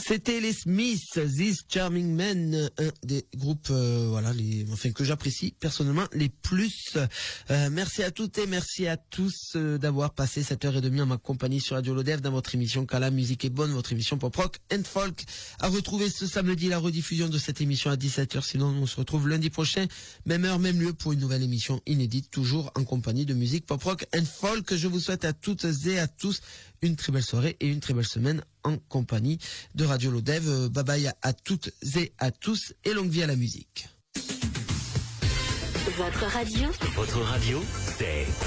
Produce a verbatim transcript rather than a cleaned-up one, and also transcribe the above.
C'était les Smiths, This Charming Men, un des groupes, euh, voilà, les, enfin que j'apprécie personnellement les plus. Euh, merci à toutes et merci à tous euh, d'avoir passé cette heure et demie en ma compagnie sur Radio Lodève dans votre émission Quand la musique est bonne, votre émission pop rock and folk. À retrouver ce samedi la rediffusion de cette émission à dix-sept heures. Sinon, on se retrouve lundi prochain, même heure, même lieu pour une nouvelle émission inédite, toujours en compagnie de musique pop rock and folk. Je vous souhaite à toutes et à tous une très belle soirée et une très belle semaine en compagnie de Radio Lodève. Bye bye à toutes et à tous et longue vie à la musique. Votre radio. Votre radio, c'est